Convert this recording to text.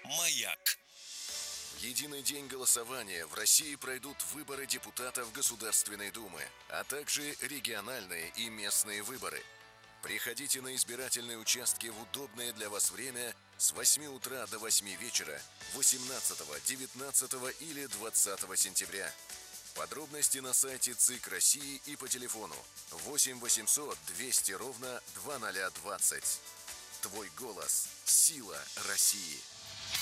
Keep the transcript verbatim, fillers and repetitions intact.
Маяк. В единый день голосования в России пройдут выборы депутатов Государственной Думы, а также региональные и местные выборы. Приходите на избирательные участки в удобное для вас время с восьми утра до восьми вечера восемнадцатого, девятнадцатого или двадцатого сентября. Подробности на сайте ЦИК России и по телефону восемь восемьсот двести ровно двадцать ноль двадцать. Твой голос – сила России.